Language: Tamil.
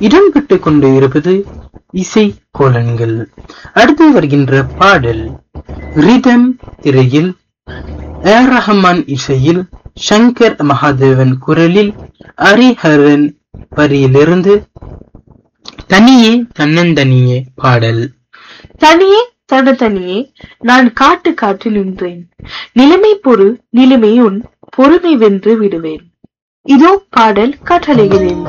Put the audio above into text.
இடம்பெற்றுக் கொண்டு இருப்பது இசை கோலன்கள். அடுத்து வருகின்ற பாடல் ரிதம் திரையில் ரஹ்மான் இசையில் சங்கர் மகாதேவன் குரலில் ஹரிஹரன் வரியிலிருந்து தனியே தன்னந்தனியே பாடல். தனியே தனியே நான் காட்டு காட்டு நின்றேன், நிலைமை பொறு நிலைமை உன் பொறுமை வென்று விடுவேன். இதோ பாடல் கட்டளைகிறேன்.